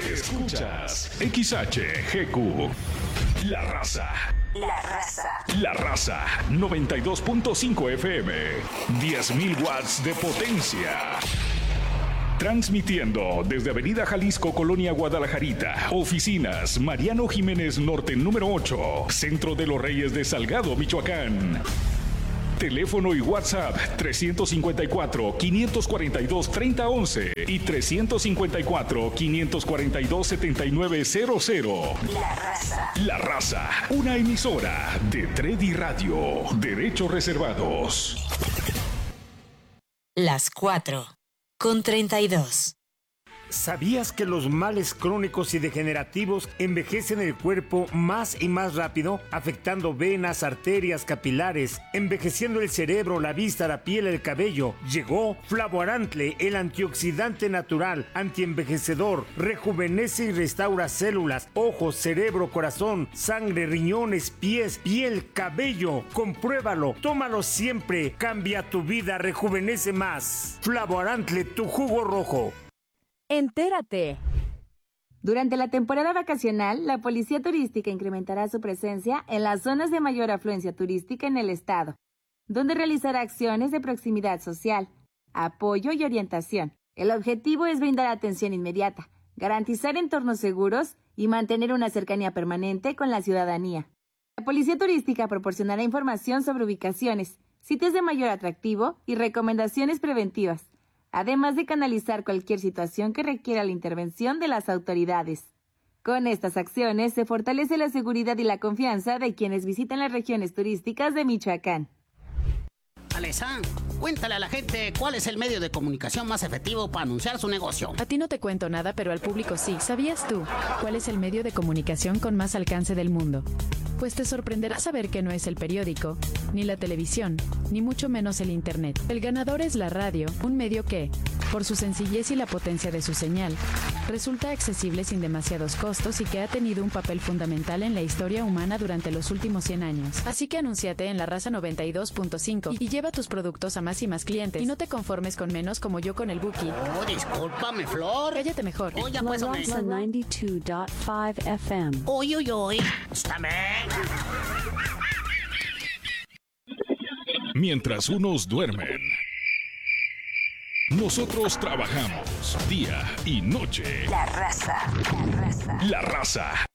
Escuchas XHGQ. La Raza. La Raza. La Raza 92.5 FM. 10.000 watts de potencia. Transmitiendo desde Avenida Jalisco, Colonia Guadalajarita. Oficinas Mariano Jiménez Norte número 8. Centro de los Reyes de Salgado, Michoacán. Teléfono y WhatsApp 354-542-3011 y 354-542-7900. La Raza. La Raza, una emisora de Tredi Radio. Derechos reservados. Las 4:32. ¿Sabías que los males crónicos y degenerativos envejecen el cuerpo más y más rápido, afectando venas, arterias, capilares, envejeciendo el cerebro, la vista, la piel, el cabello? Llegó Flavoarantle, el antioxidante natural, antienvejecedor, rejuvenece y restaura células, ojos, cerebro, corazón, sangre, riñones, pies, piel, cabello. Compruébalo, tómalo siempre, cambia tu vida, rejuvenece más. Flavoarantle, tu jugo rojo. Entérate. Durante la temporada vacacional, la Policía Turística incrementará su presencia en las zonas de mayor afluencia turística en el estado, donde realizará acciones de proximidad social, apoyo y orientación. El objetivo es brindar atención inmediata, garantizar entornos seguros y mantener una cercanía permanente con la ciudadanía. La Policía Turística proporcionará información sobre ubicaciones, sitios de mayor atractivo y recomendaciones preventivas, además de canalizar cualquier situación que requiera la intervención de las autoridades. Con estas acciones se fortalece la seguridad y la confianza de quienes visitan las regiones turísticas de Michoacán. Alessa, cuéntale a la gente cuál es el medio de comunicación más efectivo para anunciar su negocio. A ti no te cuento nada, pero al público sí. ¿Sabías tú cuál es el medio de comunicación con más alcance del mundo? Pues te sorprenderá saber que no es el periódico, ni la televisión, ni mucho menos el internet. El ganador es la radio, un medio que, por su sencillez y la potencia de su señal, resulta accesible sin demasiados costos y que ha tenido un papel fundamental en la historia humana durante los últimos 100 años. Así que anúnciate en La Raza 92.5 y lleva tus productos a más y más clientes. Y no te conformes con menos como yo con el Buki. Oh, discúlpame, Flor. Cállate mejor. Oye, pues, La Raza 92.5 FM. Uy, uy, uy. Estáme. Mientras unos duermen, nosotros trabajamos día y noche. La Raza. La Raza. La Raza